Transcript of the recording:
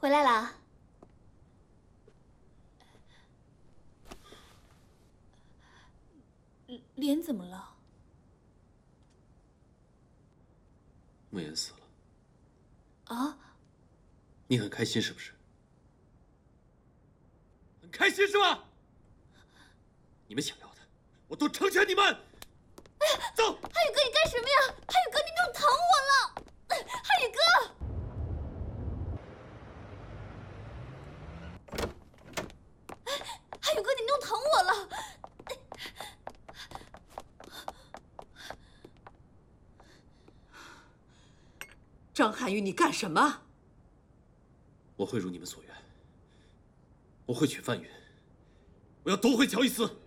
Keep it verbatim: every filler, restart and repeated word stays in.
回来啦。脸怎么了？ 慕言死了。 啊？ 你很开心是不是？很开心是吧？你们想要的，我都成全你们。 哎呀， 走！ 汉宇哥，你干什么呀？汉宇哥，你弄疼我了！汉宇哥。 汉宇哥，你弄疼我了！ 张涵予，你干什么？ 我会如你们所愿，我会娶范云，我要夺回乔伊斯。